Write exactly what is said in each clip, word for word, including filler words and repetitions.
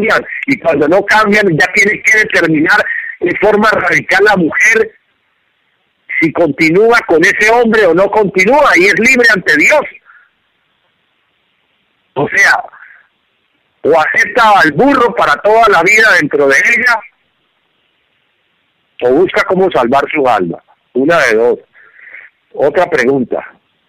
cambian, y cuando no cambian ya tiene que determinar de forma radical la mujer si continúa con ese hombre o no continúa, y es libre ante Dios. O sea, o acepta al burro para toda la vida dentro de ella, o busca cómo salvar su alma. Una de dos. Otra pregunta.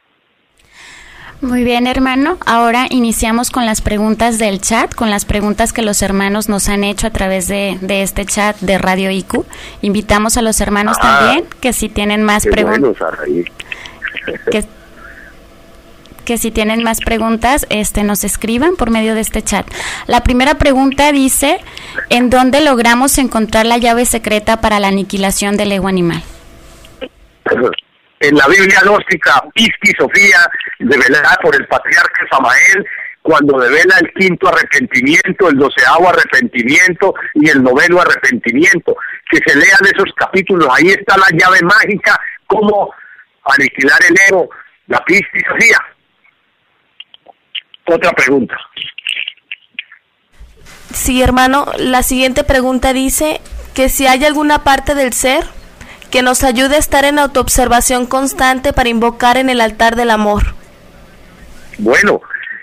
Muy bien, hermano. Ahora iniciamos con las preguntas del chat, con las preguntas que los hermanos nos han hecho a través de, de este chat de Radio I Q. Invitamos a los hermanos ah, también que si tienen más preguntas, bueno, que, que si tienen más preguntas, este, nos escriban por medio de este chat. La primera pregunta dice: ¿en dónde logramos encontrar la llave secreta para la aniquilación del ego animal? En la Biblia gnóstica Piscis Sofía, develada por el patriarca Samael, cuando devela el quinto arrepentimiento, el doceavo arrepentimiento y el noveno arrepentimiento. Que se lean esos capítulos, ahí está la llave mágica, cómo aniquilar el ego, la Piscis Sofía. Otra pregunta. Sí, hermano, la siguiente pregunta dice que si hay alguna parte del ser que nos ayude a estar en autoobservación constante para invocar en el altar del amor. Bueno,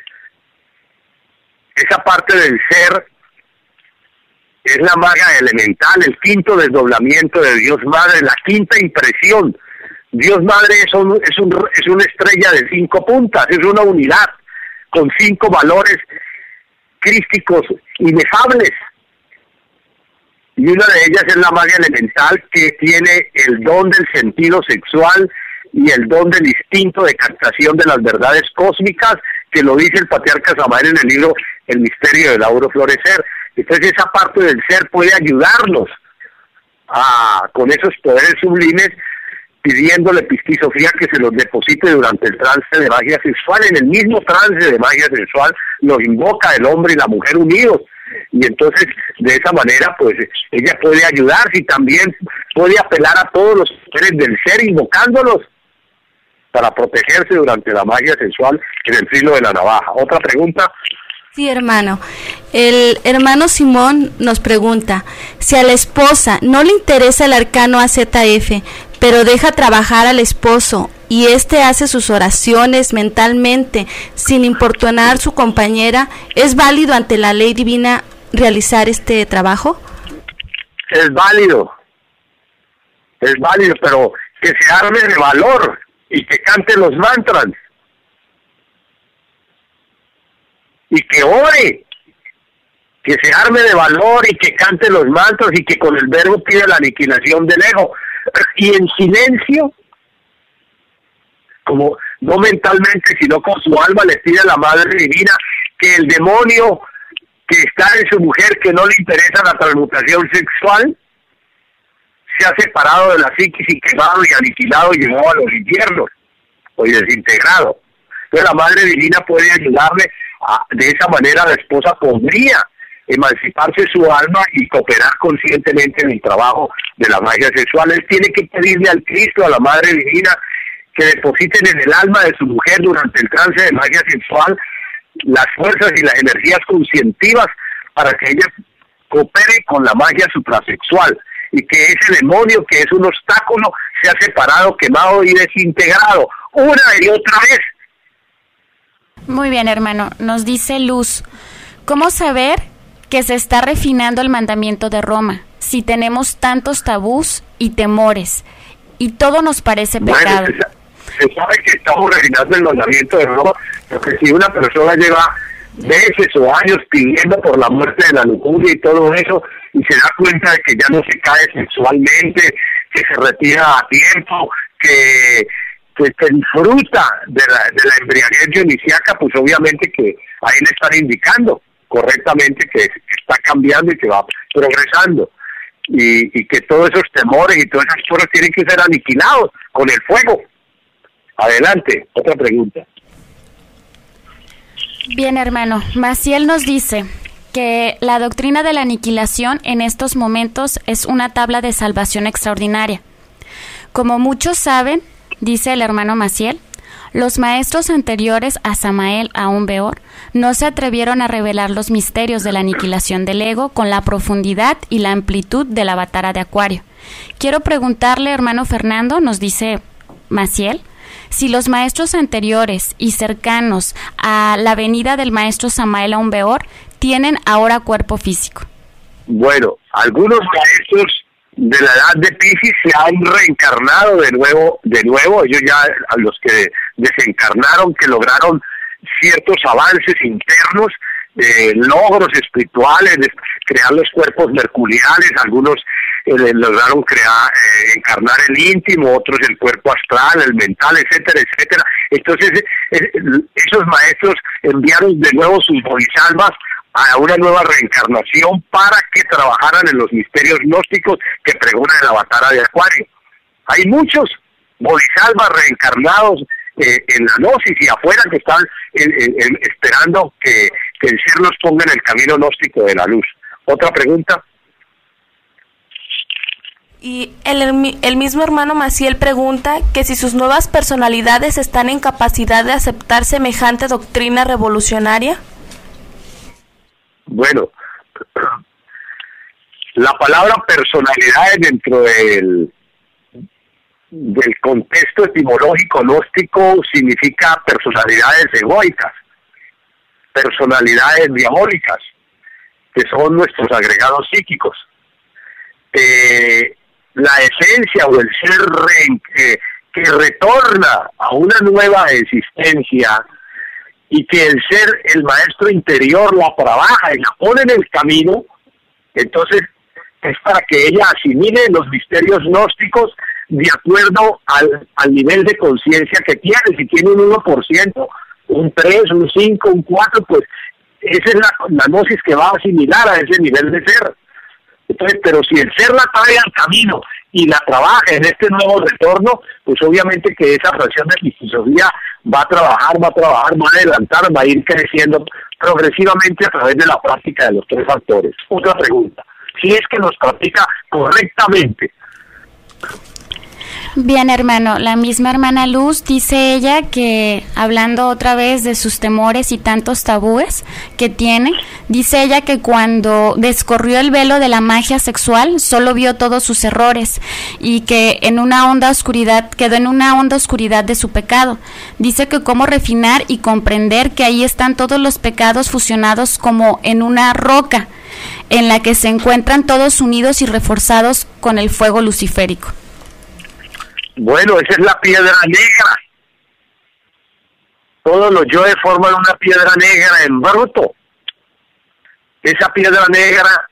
esa parte del ser es la maga elemental, el quinto desdoblamiento de Dios Madre, la quinta impresión. Dios Madre es, un, es, un, es una estrella de cinco puntas, es una unidad con cinco valores crísticos inefables. Y una de ellas es la magia elemental, que tiene el don del sentido sexual y el don del instinto de captación de las verdades cósmicas, que lo dice el patriarca Samael en el libro El misterio del auro florecer. Entonces esa parte del ser puede ayudarnos a, con esos poderes sublimes, pidiéndole Piscis Sofía que se los deposite durante el trance de magia sexual. En el mismo trance de magia sexual los invoca el hombre y la mujer unidos. Y entonces, de esa manera, pues, ella puede ayudar y también puede apelar a todos los seres del ser, invocándolos para protegerse durante la magia sexual en el filo de la navaja. ¿Otra pregunta? Sí, hermano. El hermano Simón nos pregunta, si a la esposa no le interesa el arcano A Z F, pero deja trabajar al esposo y éste hace sus oraciones mentalmente sin importunar a su compañera, ¿es válido ante la ley divina realizar este trabajo? Es válido, es válido, pero que se arme de valor y que cante los mantras y que ore, que se arme de valor y que cante los mantras y que con el verbo pida la aniquilación del ego, y en silencio, como no mentalmente, sino con su alma, le pide a la Madre Divina que el demonio que está en su mujer, que no le interesa la transmutación sexual, se ha separado de la psiquis y quemado y aniquilado y llevado a los infiernos, o desintegrado. Entonces la Madre Divina puede ayudarle, a, de esa manera la esposa podría emanciparse su alma y cooperar conscientemente en el trabajo de la magia sexual. Él tiene que pedirle al Cristo, a la Madre Divina, que depositen en el alma de su mujer durante el trance de magia sexual las fuerzas y las energías conscientivas para que ella coopere con la magia suprasexual y que ese demonio que es un obstáculo sea separado, quemado y desintegrado una y otra vez. Muy bien, hermano. Nos dice Luz, ¿cómo saber que se está refinando el mandamiento de Roma si tenemos tantos tabús y temores y todo nos parece pecado? Bueno, se, se sabe que estamos refinando el mandamiento de Roma, porque si una persona lleva meses o años pidiendo por la muerte de la lujuria y todo eso, y se da cuenta de que ya no se cae sexualmente, que se retira a tiempo, que, que se disfruta de la, de la embriaguez dionisíaca, pues obviamente que ahí le están indicando correctamente que, que está cambiando y que va progresando, y, y que todos esos temores y todas esas cosas tienen que ser aniquilados con el fuego. Adelante, otra pregunta. Bien, hermano. Maciel nos dice que la doctrina de la aniquilación en estos momentos es una tabla de salvación extraordinaria. Como muchos saben, dice el hermano Maciel, Los maestros anteriores a Samael aún Beor no se atrevieron a revelar los misterios de la aniquilación del ego con la profundidad y la amplitud de la Avatara de Acuario. Quiero preguntarle, hermano Fernando, nos dice Maciel, si los maestros anteriores y cercanos a la venida del maestro Samael aún Beor tienen ahora cuerpo físico. Bueno, algunos maestros de la edad de Piscis se han reencarnado de nuevo, de nuevo, ellos ya, a los que desencarnaron, que lograron ciertos avances internos, eh, logros espirituales, de crear los cuerpos mercuriales, algunos eh, lograron crear, eh, encarnar el íntimo, otros el cuerpo astral, el mental, etcétera, etcétera. Entonces, eh, esos maestros enviaron de nuevo sus bodhisattvas a una nueva reencarnación para que trabajaran en los misterios gnósticos que pregonan la Avatara de Acuario. Hay muchos bodhisattvas reencarnados eh, en la gnosis y afuera que están eh, eh, esperando que, que el ser los ponga en el camino gnóstico de la luz. ¿Otra pregunta? Y el, el mismo hermano Maciel pregunta que si sus nuevas personalidades están en capacidad de aceptar semejante doctrina revolucionaria. Bueno, la palabra personalidad dentro del, del contexto etimológico gnóstico significa personalidades egoicas, personalidades diabólicas, que son nuestros agregados psíquicos. Eh, la esencia o el ser re, que, que retorna a una nueva existencia y que el ser, el maestro interior la trabaja y la pone en el camino, entonces es para que ella asimile los misterios gnósticos de acuerdo al, al nivel de conciencia que tiene. Si tiene un uno por ciento, un tres, un cinco, un cuatro, pues esa es la, la gnosis que va a asimilar a ese nivel de ser. Entonces, pero si el ser la trae al camino y la trabaja en este nuevo retorno, pues obviamente que esa fracción de filosofía va a trabajar, va a trabajar, va a adelantar, va a ir creciendo progresivamente a través de la práctica de los tres factores. Otra pregunta, si es que los practica correctamente. Bien, hermano, la misma hermana Luz dice ella que, hablando otra vez de sus temores y tantos tabúes que tiene, dice ella que cuando descorrió el velo de la magia sexual solo vio todos sus errores y que en una honda oscuridad, quedó en una honda oscuridad de su pecado. Dice que cómo refinar y comprender que ahí están todos los pecados fusionados como en una roca en la que se encuentran todos unidos y reforzados con el fuego luciférico. Bueno, esa es la piedra negra. Todos los yoes forman una piedra negra en bruto. Esa piedra negra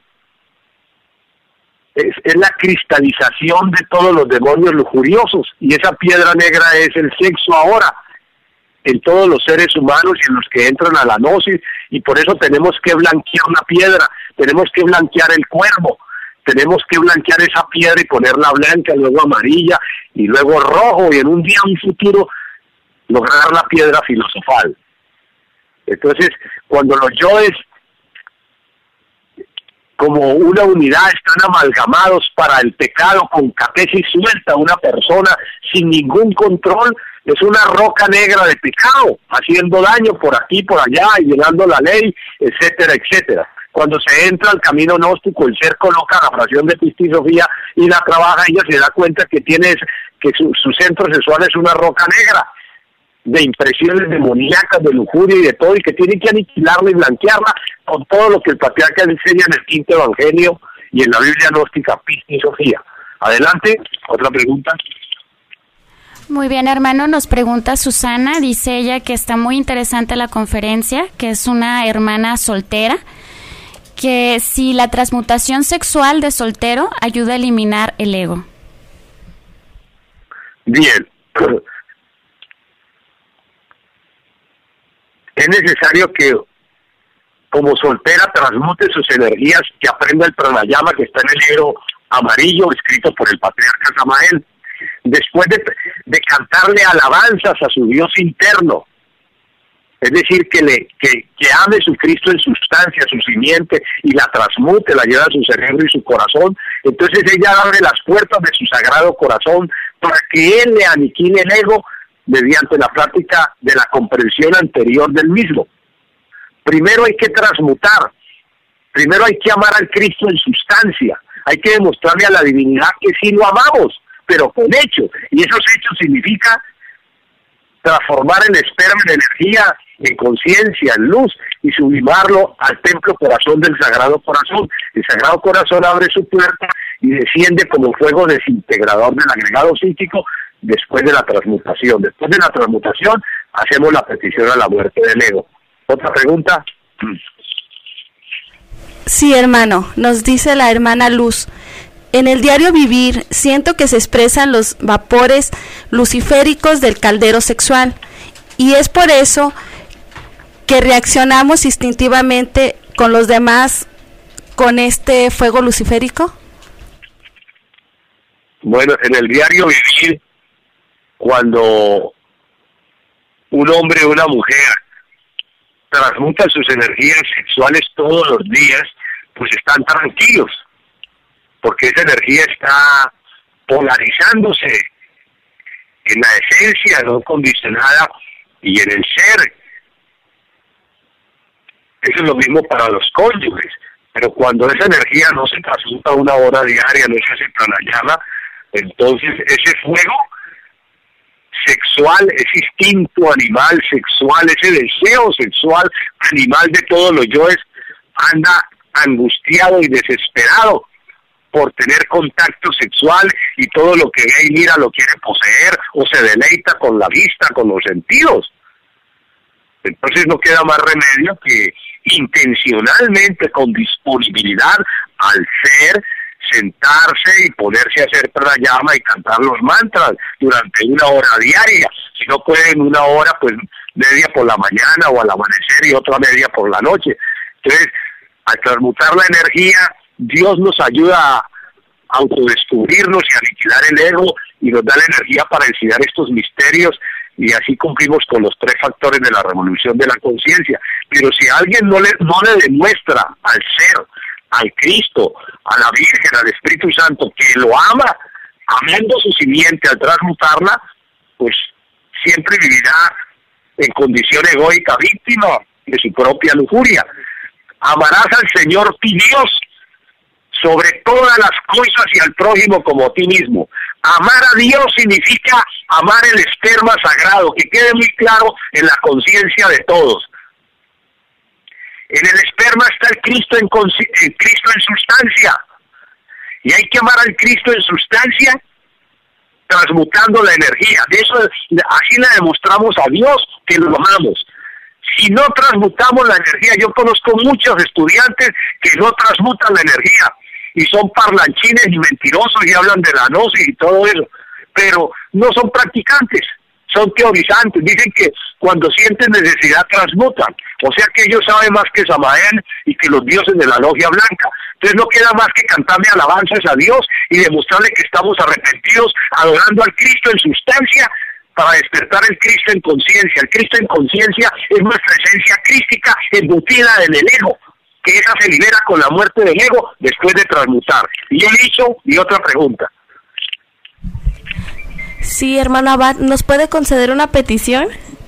es, es la cristalización de todos los demonios lujuriosos, y esa piedra negra es el sexo ahora, en todos los seres humanos y en los que entran a la gnosis, y por eso tenemos que blanquear una piedra, tenemos que blanquear el cuervo, tenemos que blanquear esa piedra y ponerla blanca, luego amarilla, y luego rojo, y en un día, un futuro, lograr la piedra filosofal. Entonces, cuando los yoes, como una unidad, están amalgamados para el pecado, con catesis suelta, una persona sin ningún control, es una roca negra de pecado, haciendo daño por aquí, por allá, y violando la ley, etcétera, etcétera. Cuando se entra al camino gnóstico, el ser coloca la fracción de pistisofía y la trabaja, ella se da cuenta que tiene que su, su centro sexual es una roca negra, de impresiones demoníacas, de lujuria y de todo, y que tiene que aniquilarla y blanquearla con todo lo que el patriarca enseña en el quinto evangelio y en la Biblia gnóstica, pistisofía. Adelante, otra pregunta. Muy bien, hermano, nos pregunta Susana, dice ella que está muy interesante la conferencia, que es una hermana soltera, que si la transmutación sexual de soltero ayuda a eliminar el ego. Bien. Es necesario que, como soltera, transmute sus energías, que aprenda el pranayama que está en el libro amarillo escrito por el patriarca Samael. Después de, de cantarle alabanzas a su Dios interno, es decir, que le que, que ame su Cristo en sustancia, su simiente, y la transmute, la lleva a su cerebro y su corazón. Entonces ella abre las puertas de su sagrado corazón para que él le aniquile el ego mediante la práctica de la comprensión anterior del mismo. Primero hay que transmutar, primero hay que amar al Cristo en sustancia, hay que demostrarle a la divinidad que sí lo amamos, pero con hechos, y esos hechos significa transformar el esperma en energía, en conciencia, en luz, y sublimarlo al templo corazón del Sagrado Corazón. El Sagrado Corazón abre su puerta y desciende como fuego desintegrador del agregado psíquico después de la transmutación. Después de la transmutación hacemos la petición a la muerte del ego. ¿Otra pregunta? Sí, hermano, nos dice la hermana Luz. En el diario vivir siento que se expresan los vapores luciféricos del caldero sexual, y es por eso que reaccionamos instintivamente con los demás con este fuego luciférico. Bueno, en el diario vivir, cuando un hombre o una mujer transmutan sus energías sexuales todos los días, pues están tranquilos, porque esa energía está polarizándose en la esencia no condicionada y en el ser. Eso es lo mismo para los cónyuges, pero cuando esa energía no se transmuta una hora diaria, no se hace pranayama, entonces ese fuego sexual, ese instinto animal sexual, ese deseo sexual animal de todos los yoes, anda angustiado y desesperado por tener contacto sexual, y todo lo que ve y mira lo quiere poseer o se deleita con la vista, con los sentidos. Entonces no queda más remedio que intencionalmente, con disponibilidad al ser, sentarse y ponerse a hacer pranayama y cantar los mantras durante una hora diaria. Si no pueden una hora, pues media por la mañana o al amanecer y otra media por la noche. Entonces, al transmutar la energía, Dios nos ayuda a autodescubrirnos y a aniquilar el ego, y nos da la energía para enseñar estos misterios, y así cumplimos con los tres factores de la revolución de la conciencia. Pero si alguien no le, no le demuestra al ser, al Cristo, a la Virgen, al Espíritu Santo, que lo ama, amando su simiente al transmutarla, pues siempre vivirá en condición egoica, víctima de su propia lujuria. Amarás al Señor tu Dios sobre todas las cosas y al prójimo como a ti mismo. Amar a Dios significa amar el esperma sagrado, que quede muy claro en la conciencia de todos. En el esperma está el Cristo en, el Cristo en sustancia, y hay que amar al Cristo en sustancia transmutando la energía. De eso, así le demostramos a Dios que lo amamos. Si no transmutamos la energía, yo conozco muchos estudiantes que no transmutan la energía y son parlanchines y mentirosos y hablan de la gnosis y todo eso, pero no son practicantes, son teorizantes. Dicen que cuando sienten necesidad transmutan, o sea que ellos saben más que Samael y que los dioses de la logia blanca. Entonces no queda más que cantarle alabanzas a Dios y demostrarle que estamos arrepentidos, adorando al Cristo en sustancia, para despertar el Cristo en conciencia. El Cristo en conciencia es nuestra esencia crística embutida en el ego, que esa se libera con la muerte del ego después de transmutar. Y he dicho, y otra pregunta. Sí, hermano Abad, ¿nos puede conceder una petición?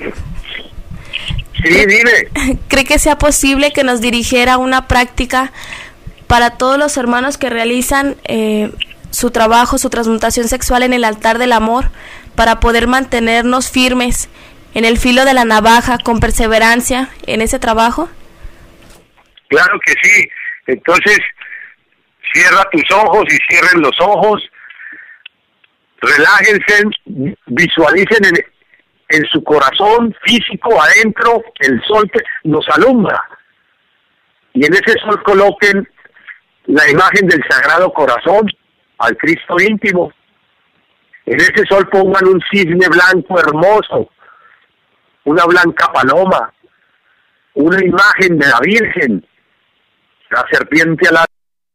Sí, dime. ¿Cree que sea posible que nos dirigiera una práctica para todos los hermanos que realizan eh, su trabajo, su transmutación sexual en el altar del amor, para poder mantenernos firmes en el filo de la navaja con perseverancia en ese trabajo? Claro que sí. Entonces, cierra tus ojos y cierren los ojos, relájense, visualicen en, en su corazón físico adentro el sol que nos alumbra, y en ese sol coloquen la imagen del Sagrado Corazón, al Cristo íntimo. En ese sol pongan un cisne blanco hermoso, una blanca paloma, una imagen de la Virgen, la serpiente alada,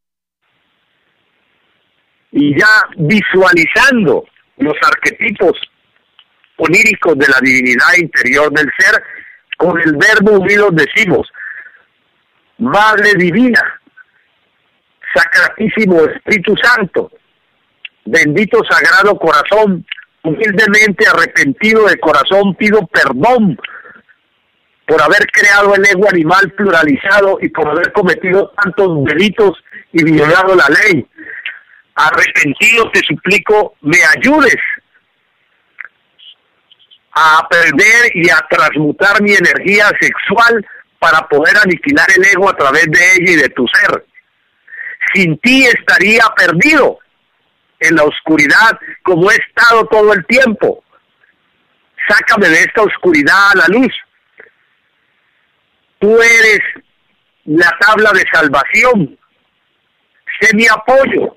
y ya visualizando los arquetipos oníricos de la divinidad interior del ser, con el verbo unidos decimos: Madre Divina, Sacratísimo Espíritu Santo, bendito Sagrado Corazón, humildemente arrepentido de corazón, pido perdón por haber creado el ego animal pluralizado y por haber cometido tantos delitos y violado la ley. Arrepentido te suplico, me ayudes a aprender y a transmutar mi energía sexual para poder aniquilar el ego a través de ella y de tu ser. Sin ti estaría perdido en la oscuridad como he estado todo el tiempo. Sácame de esta oscuridad a la luz. Tú eres la tabla de salvación. Sé mi apoyo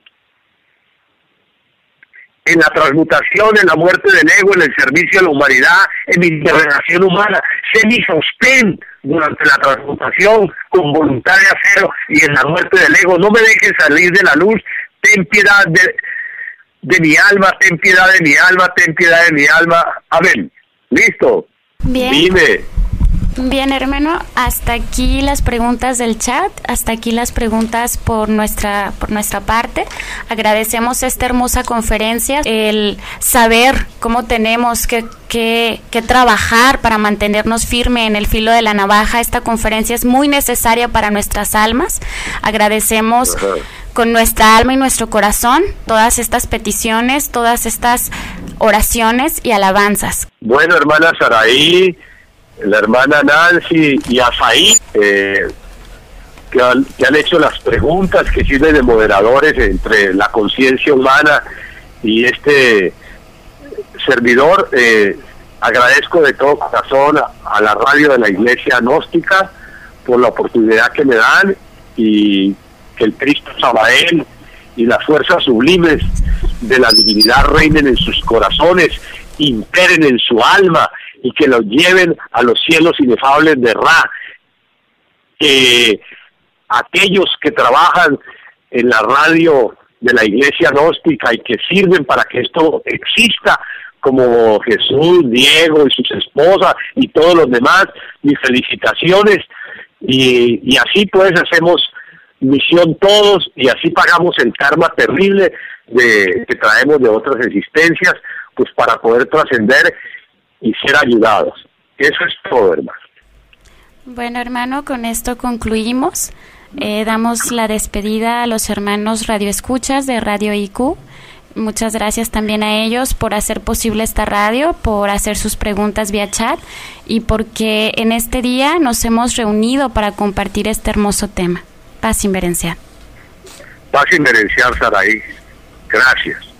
en la transmutación, en la muerte del ego, en el servicio a la humanidad, en mi interrelación humana. Sé mi sostén durante la transmutación con voluntad de acero y en la muerte del ego. No me dejes salir de la luz. Ten piedad de, de mi alma, ten piedad de mi alma, ten piedad de mi alma. Amén. ¿Listo? Bien. Dime. Bien, hermano, hasta aquí las preguntas del chat, hasta aquí las preguntas por nuestra por nuestra parte. Agradecemos esta hermosa conferencia, el saber cómo tenemos que, que, que trabajar para mantenernos firme en el filo de la navaja. Esta conferencia es muy necesaria para nuestras almas. Agradecemos Ajá. con nuestra alma y nuestro corazón todas estas peticiones, todas estas oraciones y alabanzas. Bueno, hermana Saraí, la hermana Nancy y Asaí, eh, que, han, que han hecho las preguntas que sirven de moderadores entre la conciencia humana y este servidor. Eh, agradezco de todo corazón a, a la radio de la Iglesia Gnóstica por la oportunidad que me dan, y que el Cristo Sabael y las fuerzas sublimes de la divinidad reinen en sus corazones, imperen en su alma y que los lleven a los cielos inefables de Ra. Que aquellos que trabajan en la radio de la Iglesia Gnóstica y que sirven para que esto exista, como Jesús, Diego y sus esposas y todos los demás, mis felicitaciones, y, y así pues hacemos misión todos, y así pagamos el karma terrible de que traemos de otras existencias, pues para poder trascender y ser ayudados. Eso es todo, hermano. Bueno, hermano, con esto concluimos. Eh, damos la despedida a los hermanos radioescuchas de Radio I Q. Muchas gracias también a ellos por hacer posible esta radio, por hacer sus preguntas vía chat y porque en este día nos hemos reunido para compartir este hermoso tema. Paz inverencial. Paz inverencial, Saraí. Gracias.